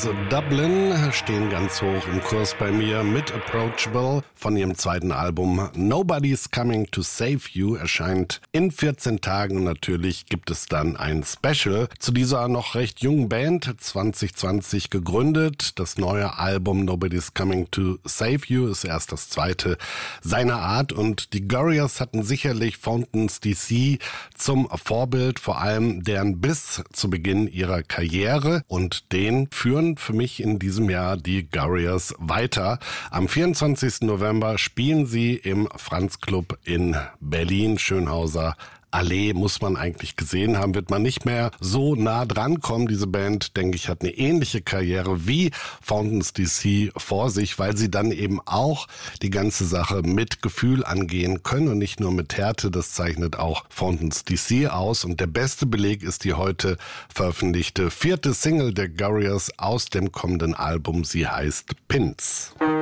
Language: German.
aus Dublin stehen ganz hoch im Kurs bei mir mit Approachable von ihrem zweiten Album Nobody's Coming to Save You, erscheint in 14 Tagen und natürlich gibt es dann ein Special zu dieser noch recht jungen Band, 2020 gegründet. Das neue Album Nobody's Coming to Save You ist erst das zweite seiner Art und die Gorillaz hatten sicherlich Fountains DC zum Vorbild, vor allem deren Biss zu Beginn ihrer Karriere, und den führen für mich in diesem Jahr die Gorillaz weiter. Am 24. November spielen sie im Franz Club in Berlin, Schönhauser Allee, muss man eigentlich gesehen haben, wird man nicht mehr so nah dran kommen. Diese Band, denke ich, hat eine ähnliche Karriere wie Fountains DC vor sich, weil sie dann eben auch die ganze Sache mit Gefühl angehen können und nicht nur mit Härte. Das zeichnet auch Fountains DC aus. Und der beste Beleg ist die heute veröffentlichte 4. Single der Gorillaz aus dem kommenden Album. Sie heißt Pins.